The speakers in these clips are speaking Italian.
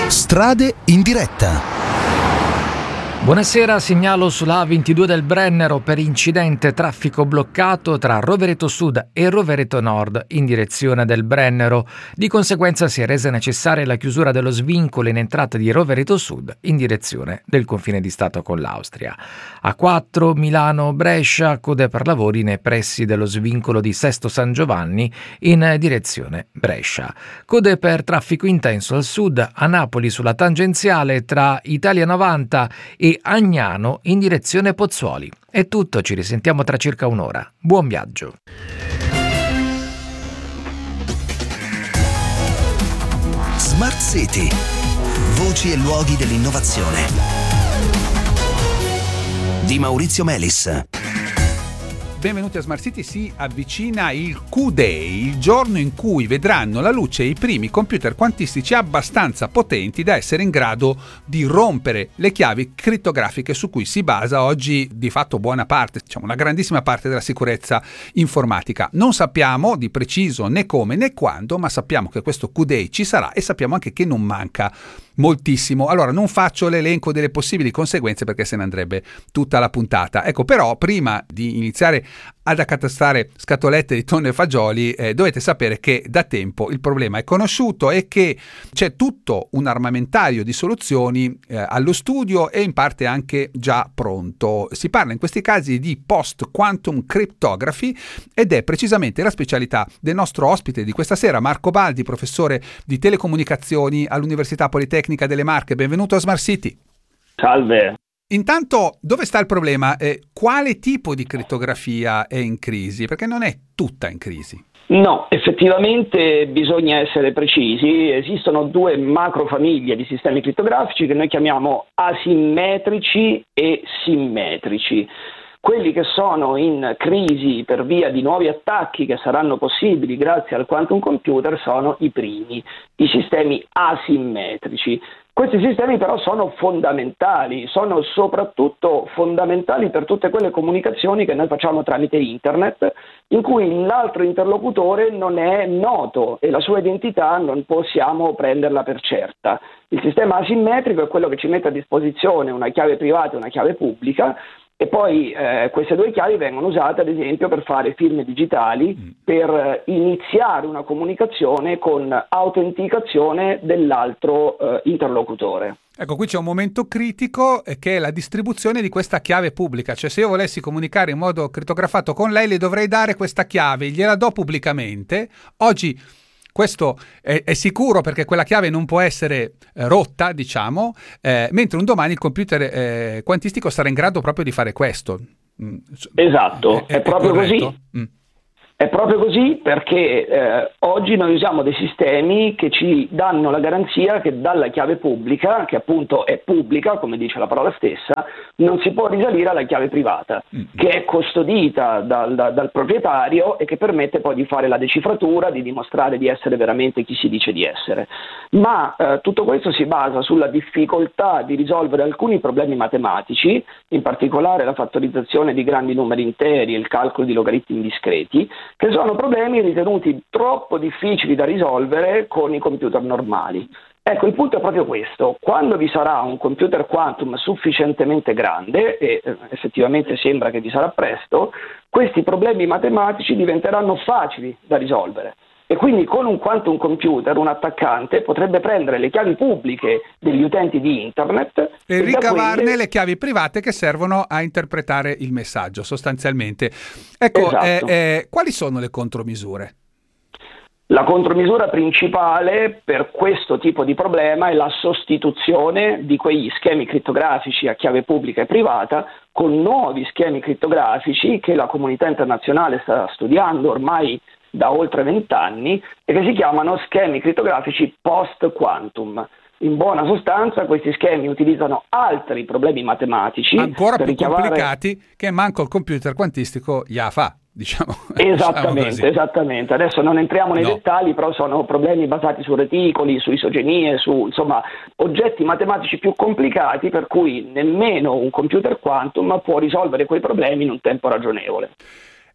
Strade in diretta. Buonasera, segnalo sulla A22 del Brennero per incidente traffico bloccato tra Rovereto Sud e Rovereto Nord in direzione del Brennero. Di conseguenza si è resa necessaria la chiusura dello svincolo in entrata di Rovereto Sud in direzione del confine di Stato con l'Austria. A4 Milano-Brescia, code per lavori nei pressi dello svincolo di Sesto San Giovanni in direzione Brescia. Code per traffico intenso al sud a Napoli sulla tangenziale tra Italia 90 e Agnano in direzione Pozzuoli. È tutto, ci risentiamo tra circa un'ora. Buon viaggio. Smart City. Voci e luoghi dell'innovazione. Di Maurizio Melis. Benvenuti a Smart City. Si avvicina il Q-Day, il giorno in cui vedranno la luce i primi computer quantistici abbastanza potenti da essere in grado di rompere le chiavi crittografiche su cui si basa oggi di fatto buona parte, diciamo una grandissima parte della sicurezza informatica. Non sappiamo di preciso né come né quando, ma sappiamo che questo Q-Day ci sarà e sappiamo anche che non manca moltissimo. Allora non faccio l'elenco delle possibili conseguenze perché se ne andrebbe tutta la puntata. Ecco, però prima di iniziare ad accatastare scatolette di tonno e fagioli dovete sapere che da tempo il problema è conosciuto e che c'è tutto un armamentario di soluzioni allo studio e in parte anche già pronto. Si parla in questi casi di post-quantum cryptography ed è precisamente la specialità del nostro ospite di questa sera, Marco Baldi, professore di telecomunicazioni all'Università Politecnica delle Marche. Benvenuto a Smart City. Salve. Intanto, dove sta il problema? Quale tipo di crittografia è in crisi? Perché non è tutta in crisi. No, effettivamente bisogna essere precisi. Esistono due macrofamiglie di sistemi crittografici che noi chiamiamo asimmetrici e simmetrici. Quelli che sono in crisi per via di nuovi attacchi che saranno possibili grazie al quantum computer sono i primi, i sistemi asimmetrici. Questi sistemi però sono fondamentali, sono soprattutto fondamentali per tutte quelle comunicazioni che noi facciamo tramite internet, in cui l'altro interlocutore non è noto e la sua identità non possiamo prenderla per certa. Il sistema asimmetrico è quello che ci mette a disposizione una chiave privata e una chiave pubblica, e poi queste due chiavi vengono usate ad esempio per fare firme digitali, per iniziare una comunicazione con autenticazione dell'altro interlocutore. Ecco, qui c'è un momento critico che è la distribuzione di questa chiave pubblica, cioè se io volessi comunicare in modo crittografato con lei le dovrei dare questa chiave, gliela do pubblicamente. Oggi questo è sicuro perché quella chiave non può essere rotta, diciamo, mentre un domani il computer quantistico sarà in grado proprio di fare questo. Esatto, è proprio corretto? così. È proprio così perché oggi noi usiamo dei sistemi che ci danno la garanzia che dalla chiave pubblica, che appunto è pubblica, come dice la parola stessa, non si può risalire alla chiave privata, che è custodita dal proprietario e che permette poi di fare la decifratura, di dimostrare di essere veramente chi si dice di essere. Ma tutto questo si basa sulla difficoltà di risolvere alcuni problemi matematici, in particolare la fattorizzazione di grandi numeri interi e il calcolo di logaritmi discreti, che sono problemi ritenuti troppo difficili da risolvere con i computer normali. Ecco, il punto è proprio questo: quando vi sarà un computer quantum sufficientemente grande, e effettivamente sembra che vi sarà presto, questi problemi matematici diventeranno facili da risolvere. E quindi con un quantum computer un attaccante potrebbe prendere le chiavi pubbliche degli utenti di internet e ricavarne le chiavi private che servono a interpretare il messaggio sostanzialmente. Ecco, esatto. Quali sono le contromisure? La contromisura principale per questo tipo di problema è la sostituzione di quegli schemi crittografici a chiave pubblica e privata con nuovi schemi crittografici che la comunità internazionale sta studiando ormai da oltre 20 anni e che si chiamano schemi crittografici post-quantum. In buona sostanza questi schemi utilizzano altri problemi matematici ancora per più richiamare... complicati che manco il computer quantistico ya fa, diciamo. Esattamente, esattamente. Adesso non entriamo nei dettagli, però sono problemi basati su reticoli, su isogenie, su insomma oggetti matematici più complicati per cui nemmeno un computer quantum può risolvere quei problemi in un tempo ragionevole.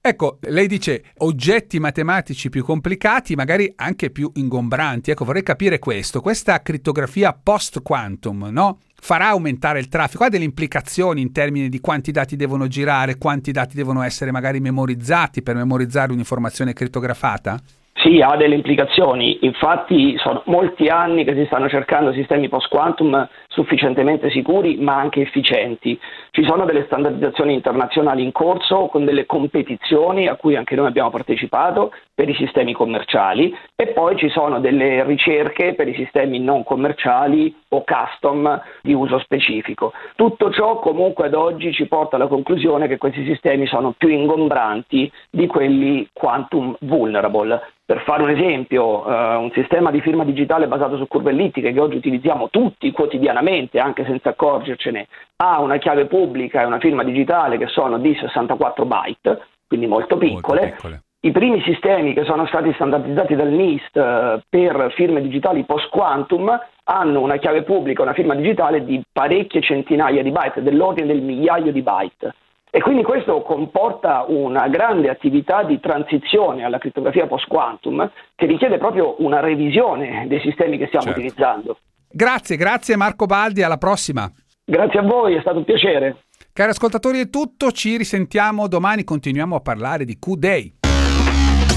Ecco, lei dice oggetti matematici più complicati, magari anche più ingombranti. Ecco, vorrei capire questo. Questa crittografia post-quantum, no? Farà aumentare il traffico? Ha delle implicazioni in termini di quanti dati devono girare, quanti dati devono essere magari memorizzati per memorizzare un'informazione crittografata? Sì, ha delle implicazioni. Infatti sono molti anni che si stanno cercando sistemi post-quantum sufficientemente sicuri ma anche efficienti. Ci sono delle standardizzazioni internazionali in corso con delle competizioni a cui anche noi abbiamo partecipato per i sistemi commerciali, e poi ci sono delle ricerche per i sistemi non commerciali o custom di uso specifico. Tutto ciò comunque ad oggi ci porta alla conclusione che questi sistemi sono più ingombranti di quelli quantum vulnerable. Per fare un esempio, un sistema di firma digitale basato su curve ellittiche che oggi utilizziamo tutti quotidianamente, anche senza accorgercene, ha una chiave pubblica e una firma digitale che sono di 64 byte, quindi molto piccole. I primi sistemi che sono stati standardizzati dal NIST per firme digitali post-quantum hanno una chiave pubblica e una firma digitale di parecchie centinaia di byte, dell'ordine del migliaio di byte. E quindi questo comporta una grande attività di transizione alla crittografia post-quantum che richiede proprio una revisione dei sistemi che stiamo utilizzando. Grazie Marco Baldi, alla prossima. Grazie a voi, è stato un piacere. Cari ascoltatori, è tutto, ci risentiamo domani, continuiamo a parlare di Q-Day.